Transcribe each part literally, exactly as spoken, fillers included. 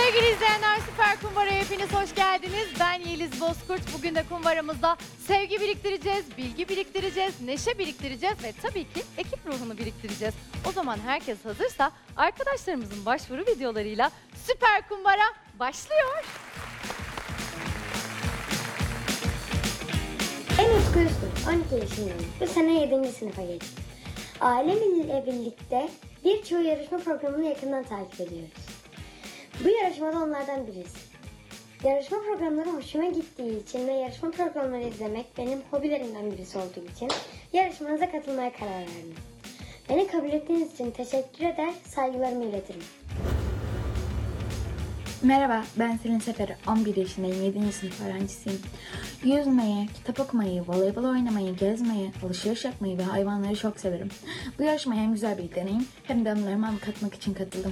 Sevgili izleyenler, Süper Kumbara'ya hepiniz hoş geldiniz. Ben Yeliz Bozkurt. Bugün de kumbaramızda sevgi biriktireceğiz, bilgi biriktireceğiz, neşe biriktireceğiz ve tabii ki ekip ruhunu biriktireceğiz. O zaman herkes hazırsa arkadaşlarımızın başvuru videolarıyla Süper Kumbara başlıyor. Ben Utku Üstün, on iki yaşındayım. Bu sene yedinci sınıfa geçtim. Ailemle birlikte birçoğu yarışma programını yakından takip ediyoruz. Bu yarışmada onlardan birisi. Yarışma programları hoşuma gittiği için ve yarışma programları izlemek benim hobilerimden birisi olduğu için yarışmanıza katılmaya karar verdim. Beni kabul ettiğiniz için teşekkür eder, saygılarımı iletirim. Merhaba, ben Selin Sefer, on bir yaşındayım, yedinci sınıf öğrencisiyim. Yüzmeyi, kitap okumayı, voleybol oynamayı, gezmeyi, alışveriş yapmayı ve hayvanları çok severim. Bu yarışmaya hem güzel bir deneyim hem de anılarımı katmak için katıldım.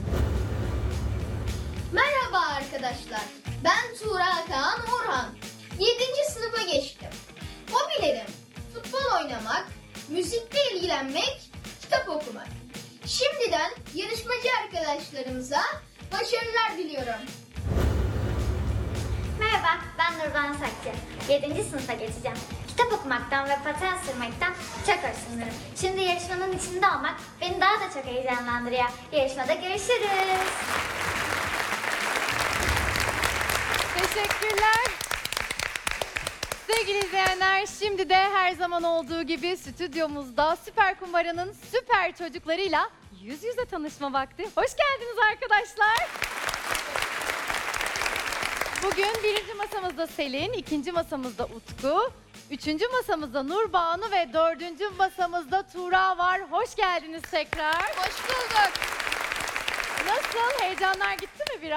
Merhaba arkadaşlar, ben Tuğra Kaan Orhan. yedinci sınıfa geçtim. Hobilerim futbol oynamak, müzikle ilgilenmek, kitap okumak. Şimdiden yarışmacı arkadaşlarımıza başarılar diliyorum. Merhaba, ben Nurban Sakçı. yedinci sınıfa geçeceğim. Kitap okumaktan ve paten sürmekten çok hoşlanırım. Şimdi yarışmanın içinde olmak beni daha da çok heyecanlandırıyor. Yarışmada görüşürüz. Teşekkürler. Sevgili izleyenler, şimdi de her zaman olduğu gibi stüdyomuzda Süper Kumbara'nın süper çocuklarıyla yüz yüze tanışma vakti. Hoş geldiniz arkadaşlar. Bugün birinci masamızda Selin, ikinci masamızda Utku, üçüncü masamızda Nurbanu ve dördüncü masamızda Tuğra var. Hoş geldiniz tekrar. Hoş bulduk. Nasıl? Heyecanlar gitti mi biraz?